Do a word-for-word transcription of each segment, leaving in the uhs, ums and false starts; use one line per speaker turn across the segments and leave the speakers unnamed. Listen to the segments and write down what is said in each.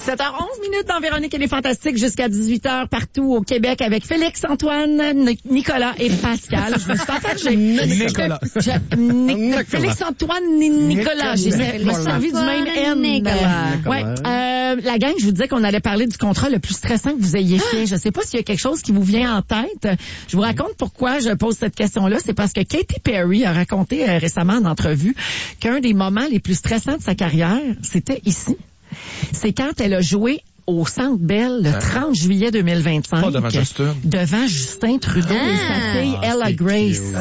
sept heures onze minutes dans Véronique et les Fantastiques jusqu'à dix-huit heures partout au Québec avec Félix, Antoine, N- Nicolas et Pascal. Je me suis partagé.
Nicolas.
Je, Ni- Félix, Antoine, Ni- Nicolas. J'ai me suis servi du même N.
Nicolas.
Ouais. Euh, la gang, je vous disais qu'on allait parler du contrat le plus stressant que vous ayez fait. Je sais pas s'il y a quelque chose qui vous vient en tête. Je vous raconte pourquoi je pose cette question-là. C'est parce que Katy Perry a raconté euh, récemment en entrevue qu'un des moments les plus stressants de sa carrière, c'était ici. C'est quand elle a joué au Centre Bell le trente juillet deux mille vingt-cinq.
Pas devant Justin.
Devant Justin Trudeau
Ah.
et sa fille
Ah,
Ella
c'est
Grace.
cute.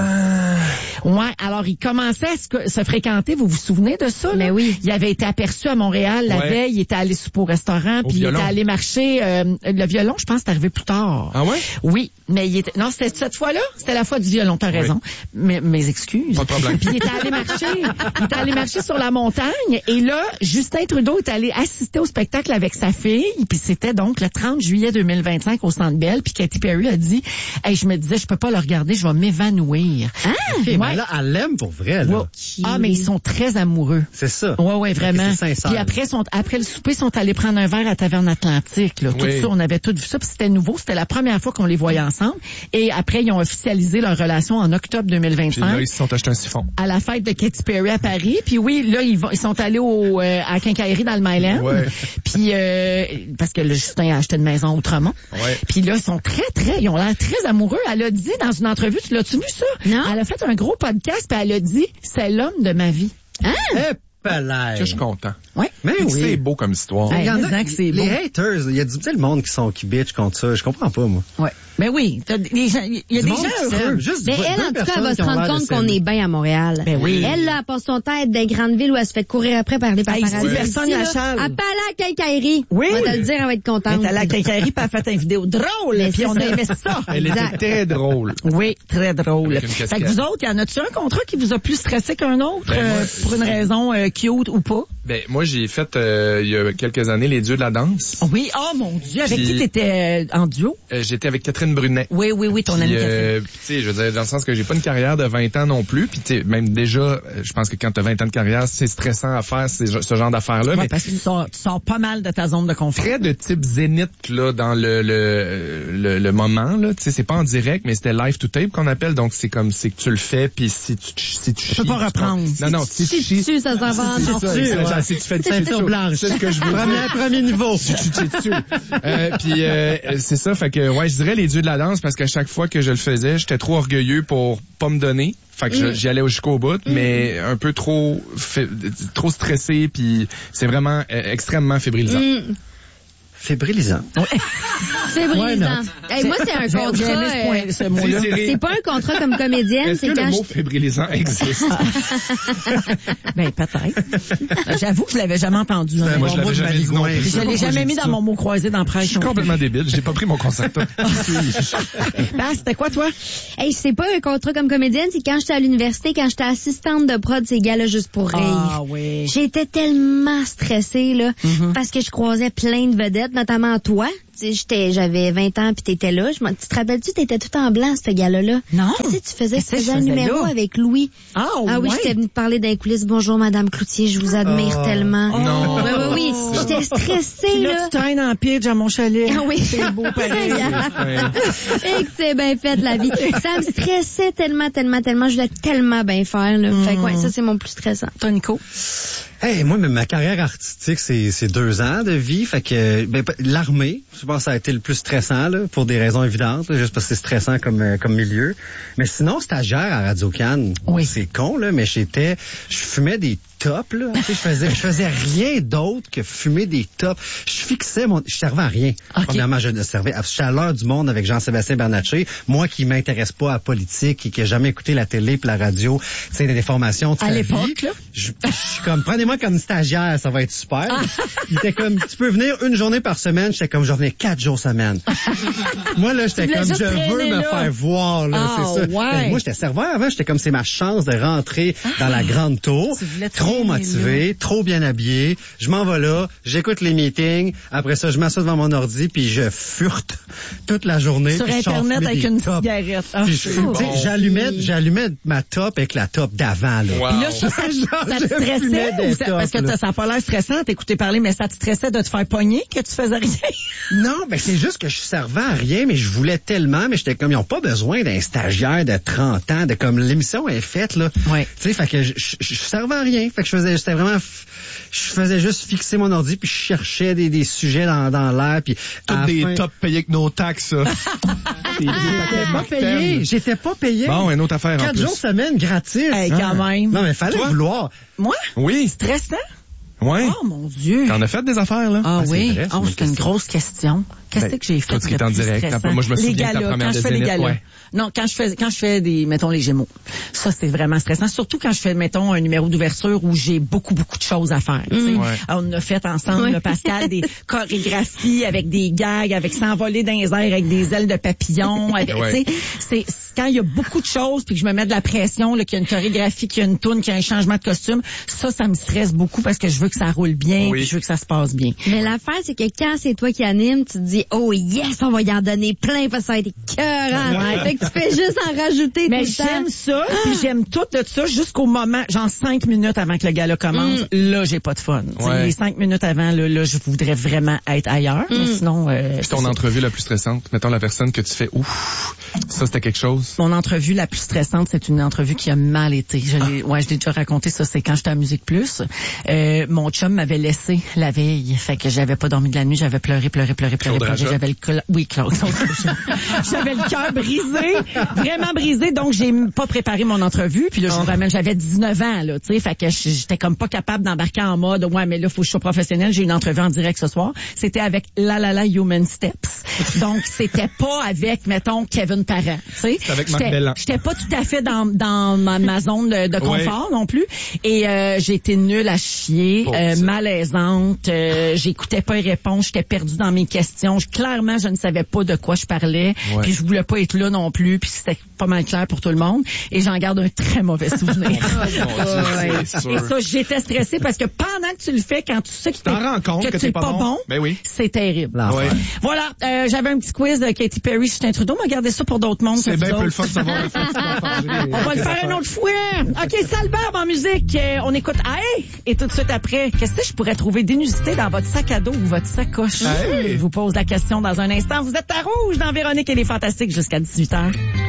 Ouais, alors il commençait à se, se fréquenter, vous vous souvenez de ça?
Mais
là?
oui.
Il avait été aperçu à Montréal la
Ouais.
veille, il était allé souper au restaurant,
Au
puis il
violon.
était allé marcher. Euh, le violon, je pense, c'est arrivé plus tard.
Ah ouais?
Oui, mais il était... Non, c'était cette fois-là, c'était la fois du violon, t'as raison. Mais, mes excuses.
Pas de problème.
Puis il était allé marcher, il était allé marcher sur la montagne, et là, Justin Trudeau est allé assister au spectacle avec sa fille, puis c'était donc le trente juillet deux mille vingt-cinq au Centre Bell, puis Katy Perry a dit, hey, je me disais, je peux pas le regarder, je vais m'évanouir.
Ah!
OK,
Ouais.
mais là, elle l'aime pour vrai, là.
Ouais. Ah, mais ils sont très amoureux.
C'est ça.
Ouais, ouais, vraiment.
C'est sincère.
Puis après, sont, après le souper, ils sont allés prendre un verre à Taverne Atlantique. Là. Tout
Oui.
ça, on avait tout vu ça. Puis c'était nouveau. C'était la première fois qu'on les voyait ensemble. Et après, ils ont officialisé leur relation en octobre deux mille
Puis là,
vingt-cinq.
ils se sont achetés un siphon.
À la fête de Katy Perry à Paris. Puis oui, là, ils, vont, ils sont allés au, euh, à Quincaillerie dans le Myland.
Ouais.
Puis, euh, parce que le Justin a acheté une maison à Outremont.
Ouais.
Puis là, ils sont très, très, ils ont l'air très amoureux. Elle a dit dans une entrevue, tu l'as-tu vu ça?
Non.
Elle a fait un gros podcast, puis elle a dit, c'est l'homme de ma vie.
Eh, palais.
Que je suis content.
Ouais.
Mais
C'est
oui.
beau comme histoire.
Hey,
Il y en
mais
a
disant que c'est
les
beau.
haters, il y a du, tu sais, le monde qui sont, qui bitch contre ça. Je comprends pas, moi.
Ouais. Mais oui, t'as des gens, il y a
Du
des
monde
gens
qui
heureux.
s'aime. Juste
Mais
deux
elle, en tout cas,
personnes
elle va se
qui ont
rendre
l'air de
compte qu'on
s'aimer.
est bien à Montréal.
Ben oui.
Elle, là, elle passe son temps à être des grandes villes où elle se fait courir après par les
Hey,
paparazzi.
si personne
Ici,
la
là,
chale.
Elle peut aller à Quincaillerie.
Oui.
On va te le dire, elle va être contente.
Elle est allée à Quincaillerie, puis elle a fait une vidéo drôle,
Mais
puis
c'est
on a
ça.
aimé ça.
Elle
Exact.
était très drôle.
Oui, très drôle.
Avec une
Fait que
casquette.
vous autres, y en a-tu un contrat qui vous a plus stressé qu'un autre,
Ben, moi,
euh, pour une raison euh, cute ou pas?
Ben, moi, j'ai fait, euh, il y a quelques années, Les Dieux de la danse.
Oui, oh mon Dieu, avec
Puis-
qui t'étais euh, en duo?
Euh, j'étais avec Catherine Brunet.
Oui, oui, oui, ton
Puis,
ami
euh,
Catherine.
puis, tu sais, je veux dire, dans le sens que j'ai pas une carrière de vingt ans non plus. Puis, tu sais, même déjà, euh, je pense que quand t'as vingt ans de carrière, c'est stressant à faire ces- ce genre d'affaires-là.
Ouais,
mais
parce que tu sors, tu sors pas mal de ta zone de confort.
très de type zénith, là, dans le, le, le, le moment, là. Tu sais, c'est pas en direct, mais c'était live to tape qu'on appelle. Donc, c'est comme, c'est que tu le fais, puis si tu, si tu
Tu peux
chies,
pas reprendre.
Non, non, si tu
Si
chies.
tu ça s'en va en
C'est ça,
enfer.
c'est ça, si tu fais du
Ceinture blanche.
C'est ce que je veux
Premier,
dire.
premier niveau.
Tu tu chies dessus. Euh, puis euh, c'est ça, fait que ouais, je dirais les dieux de la danse parce qu'à chaque fois que je le faisais, j'étais trop orgueilleux pour pas me donner. Fait que je- j'y allais jusqu'au bout, mais un peu trop fait- trop stressé, puis c'est vraiment euh, extrêmement fébrilisant.
Mm.
Fébrilisant.
C'est
Why
brisant.
not?
Hey, moi, c'est un
J'ai- j'ai
contrat.
aimé ce, point-
euh,
ce mot-là.
Thierry,
C'est pas un contrat comme comédienne,
est-ce
c'est
que
quand
le mot
je...
fébrilisant existe?
Ben, peut-être. J'avoue que je l'avais jamais entendu.
Ben,
hein.
moi, je l'avais jamais dit non plus.
Puis je l'ai jamais mis dans mon mot croisé dans
Je
presse.
suis complètement débile, j'ai pas pris mon concerto.
Ben, c'était quoi, toi?
Hey, c'est pas un contrat comme comédienne, c'est quand j'étais à l'université, quand j'étais assistante de prod, ces gars-là juste pour rire.
Ah, oui.
J'étais tellement stressée, là,
Mm-hmm.
parce que je croisais plein de vedettes, notamment toi. Tu sais, j'étais, j'avais vingt ans puis t'étais là. Je m'en- tu te rappelles-tu, t'étais tout en blanc, ce gars-là?
Non.
Qu'est-ce que tu faisais?
Qu'est-ce
Tu
que
faisais
je
un
faisais
numéro
là?
avec Louis.
Ah,
Ah oui,
ouais.
j'étais venue te parler d'un coulisses. Bonjour, Madame Cloutier, je vous admire
Oh.
tellement.
Non.
Oui, oui, oui. J'étais stressée,
Puis là,
là.
tu traînes en pitch à mon chalet.
Ah oui.
C'est beau, pareil.
Et que c'est bien fait, la vie. Ça me stressait tellement, tellement, tellement. Je voulais tellement bien faire, là. Fait que, ouais, ça, c'est mon plus stressant.
Toi, Nico?
Hey, moi, mais ma carrière artistique, c'est, c'est deux ans de vie. Fait que, ben, l'armée, je pense que ça a été le plus stressant, là, pour des raisons évidentes, là, juste parce que c'est stressant comme, euh, comme milieu. Mais sinon, stagiaire à Radio-Can.
Oui.
C'est con, là, mais j'étais, je fumais des tops, là. Tu sais, je faisais, je faisais rien d'autre que fumer des tops. Je fixais mon, je servais à rien.
Ok.
Premièrement, je ne servais à chaleur du monde avec Jean-Sébastien Bernatchez. Moi qui m'intéresse pas à la politique et qui a jamais écouté la télé puis la radio, tu sais, des formations de
À
sa
l'époque,
vie.
là?
Je, je suis comme, prenez-moi comme stagiaire, ça va être super. Il était comme, tu peux venir une journée par semaine. J'étais comme, je revenais quatre jours semaine. Moi, là, j'étais
Tu voulais
comme,
juste
je veux
traîner
me
là.
faire voir, là,
Ah,
c'est ça.
ouais.
Ben, moi, j'étais serveur avant, j'étais comme, c'est ma chance de rentrer dans la grande tour.
Tu voulais
Trop
traîner
motivé, trop bien habillé. Je m'en vais là, j'écoute les meetings. Après ça, je m'assois devant mon ordi, puis je furte toute la journée.
Sur
puis je
Internet
fume
avec
des
une
tops.
cigarette. Ah,
Puis je
c'est
fume,
bon.
tu sais, j'allumais, j'allumais ma top avec la top d'avant, là.
Wow.
Puis là, ça, ça, ça te
Je fumais
stressait
des
ou c'était ça,
top,
parce que
là.
ça n'a pas l'air stressant, t'écouter parler, mais ça te stressait de te faire pogner que tu faisais rien?
Non, ben c'est juste que je servais à rien, mais je voulais tellement, mais j'étais comme, ils ont pas besoin d'un stagiaire de trente ans, de comme l'émission est faite, là.
Ouais.
Tu sais, fait que je, je, je servais à rien. Fait que je faisais, j'étais vraiment, f- je faisais juste fixer mon ordi, puis je cherchais des, des sujets dans, dans l'air, puis à
Toutes
la
des
fin-
tops payés avec nos taxes, ça. Des-
J'étais pas payé, j'étais pas payé.
Bon, une autre affaire en
Quatre
plus.
jours semaine gratis.
Hey, quand même.
Non, mais fallait
Toi?
vouloir.
Moi?
Oui.
Stressant?
Ouais.
Oh, mon Dieu.
T'en as fait des affaires, là?
Ah,
Ah, c'est
oui,
vrai, c'est
oh,
une
c'est une
question.
grosse question. Qu'est-ce
Ben,
que j'ai fait?
toi, tu qui
de
es en
plus
direct,
stressant?
moi, je me
Les
souviens de ta
galas,
première
quand je
de
fais les
Zénith,
galas.
ouais.
Non, quand je fais quand je fais des mettons les Gémeaux. Ça c'est vraiment stressant, surtout quand je fais mettons un numéro d'ouverture où j'ai beaucoup beaucoup de choses à faire, tu sais.
Ouais.
On a fait ensemble
Ouais.
là, Pascal des chorégraphies avec des gags, avec s'envoler dans les airs avec des ailes de papillon, avec
Ouais.
tu sais, c'est c'est quand il y a beaucoup de choses puis que je me mets de la pression là, qu'il y a une chorégraphie, qu'il y a une tourne, qu'il y a un changement de costume, ça ça me stresse beaucoup parce que je veux que ça roule bien,
Oui.
puis je veux que ça se passe bien.
Mais l'affaire, c'est que quand c'est toi qui anime, tu te dis, oh yes, on va y en donner plein parce que ça va être écœurant.
Ouais.
Fait que tu fais juste en rajouter
Mais
tout le temps.
j'aime ça, puis j'aime tout de ça jusqu'au moment, genre cinq minutes avant que le gala commence. Là, j'ai pas de fun. Tu sais,
Ouais.
Les cinq minutes avant, là, là, je voudrais vraiment être ailleurs. Mais sinon, euh,
Puis ton entrevue la plus stressante, mettons la personne que tu fais, ouf, ça c'était quelque chose.
mon entrevue la plus stressante, c'est une entrevue qui a mal été. Je l'ai, ouais, je l'ai déjà raconté. Ça, c'est quand j'étais à Musique Plus. Euh, mon chum m'avait laissé la veille, fait que j'avais pas dormi de la nuit, j'avais pleuré, pleuré, pleuré, pleuré,
Claude
pleuré.
Rajotte.
J'avais le col- oui, Claude. J'avais le cœur brisé, vraiment brisé. Donc j'ai pas préparé mon entrevue. Puis là, je vous ramène, j'avais dix-neuf ans, là, tu sais, fait que j'étais comme pas capable d'embarquer en mode, ouais, mais là, faut que je sois professionnel. J'ai une entrevue en direct ce soir. C'était avec La La La Human Steps. Donc c'était pas avec, mettons, Kevin Parent, tu sais.
C'était avec Marc
J'étais-
Bellan.
J'étais pas tout à fait dans, dans ma, ma zone de, de confort non plus. Et euh, j'ai été nulle à chier,
Pauvre
euh,
petite.
malaisante. Euh, j'écoutais pas les réponses. J'étais perdue dans mes questions. Je- clairement, je ne savais pas de quoi je parlais.
Ouais.
Puis je voulais pas être là non plus. Puis c'était pas mal clair pour tout le monde. Et j'en garde un très mauvais souvenir.
Mon Dieu, c'est
Et
sûr.
ça, j'étais stressée parce que pendant que tu le fais, quand tu sais que,
T'en
t'es-
rends compte que
tu
t'es
es
pas
pas
bon.
bon,
Ben oui.
c'est terrible.
L'enfer.
Ouais.
Voilà, euh, j'avais un petit quiz de Katy Perry, Justin Trudeau. On va garder ça pour d'autres mondes.
C'est
que
bien
vous
peu le
autres.
fun de savoir un petit peu parler.
On va le faire une autre fois. OK, Salberbe en musique. Euh, on écoute Hey! Et tout de suite après, qu'est-ce que je pourrais trouver d'inusité dans votre sac à dos ou votre sacoche?
Hey!
Je vous pose la question dans un instant. Vous êtes à Rouge dans Véronique et les Fantastiques jusqu'à dix-huit heures.